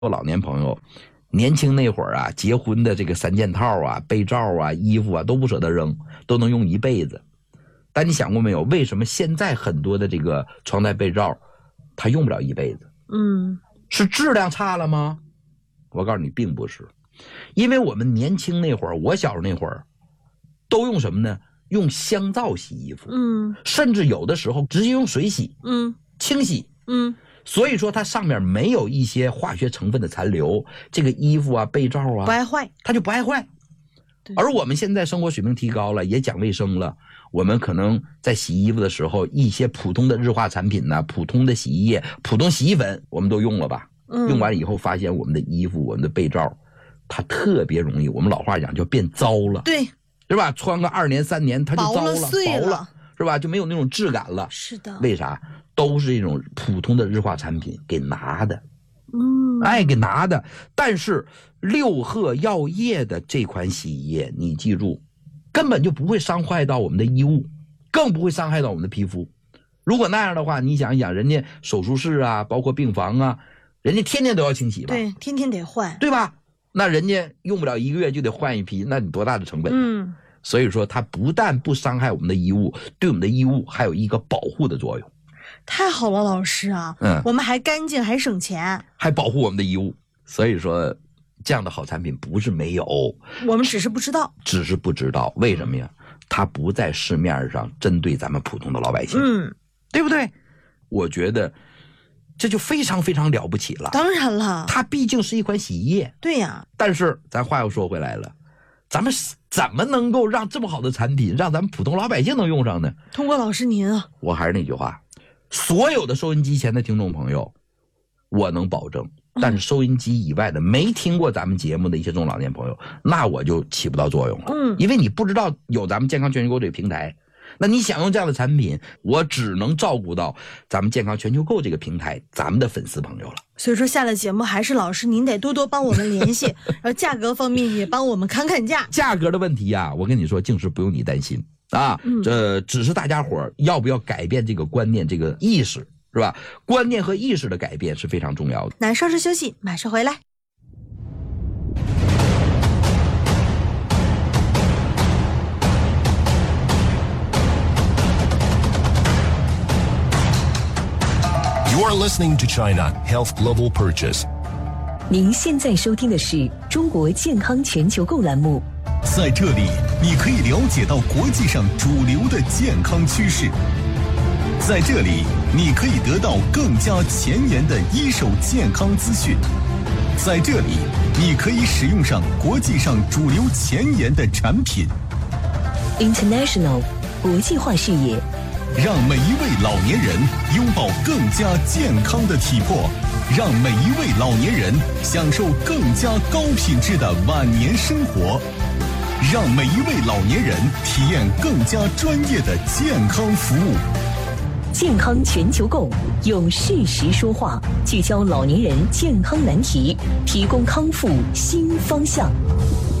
老年朋友，年轻那会儿啊，结婚的这个3件套啊、被罩啊、衣服啊都不舍得扔，都能用一辈子。但你想过没有，为什么现在很多的这个床单被罩，它用不了一辈子？是质量差了吗？我告诉你，并不是，因为我们年轻那会儿，我小时候那会儿，都用什么呢？用香皂洗衣服，甚至有的时候直接用水洗，清洗，所以说它上面没有一些化学成分的残留，这个衣服啊、被罩啊不爱坏， 它就不爱坏。而我们现在生活水平提高了，也讲卫生了，我们可能在洗衣服的时候，一些普通的日化产品呢、普通的洗衣液、普通洗衣粉，我们都用了吧？用完以后发现我们的衣服、我们的被罩，它特别容易，我们老话讲叫变糟了， 对， 是吧？穿个2年3年它就糟了、 碎了， 是吧？就没有那种质感了。 是的， 为啥？都是这种普通的日化产品给拿的，给拿的。但是六鹤药业的这款洗衣液，你记住，根本就不会伤害到我们的衣物，更不会伤害到我们的皮肤。如果那样的话，你想一想，人家手术室啊，包括病房啊，人家天天都要清洗吧？ 对，天天得换， 对吧？那人家用不了1个月就得换一批，那你多大的成本？所以说它不但不伤害我们的衣物，对我们的衣物还有一个保护的作用。 太好了，老师啊，我们还干净，还省钱， 还保护我们的衣物。所以说，这样的好产品不是没有， 我们只是不知道， 为什么呀？它不在市面上针对咱们普通的老百姓，对不对？我觉得这就非常非常了不起了。 当然了， 它毕竟是一款洗衣液， 对呀。 但是咱话又说回来了，咱们怎么能够让这么好的产品让咱们普通老百姓能用上呢？ 通过老师您啊， 我还是那句话。所有的收音机前的听众朋友，我能保证，但是收音机以外的没听过咱们节目的一些中老年朋友，那我就起不到作用了。因为你不知道有咱们健康全球购这个平台，那你想用这样的产品，我只能照顾到咱们健康全球购这个平台咱们的粉丝朋友了。 所以说下了节目还是老师您得多多帮我们联系，然后价格方面也帮我们砍砍价。 价格的问题啊，我跟你说，净是不用你担心。这只是大家伙要不要改变这个观念、这个意识，是吧？观念和意识的改变是非常重要的。 那稍事休息，马上回来。 You are listening to China Health Global Purchase。 您现在收听的是中国健康全球购栏目。 在这里，你可以了解到国际上主流的健康趋势。在这里，你可以得到更加前沿的一手健康资讯。在这里，你可以使用上国际上主流前沿的产品。 International 国际化视野， 让每一位老年人拥抱更加健康的体魄，让每一位老年人享受更加高品质的晚年生活，让每一位老年人体验更加专业的健康服务。 健康全球购用事实说话，聚焦老年人健康难题，提供康复新方向。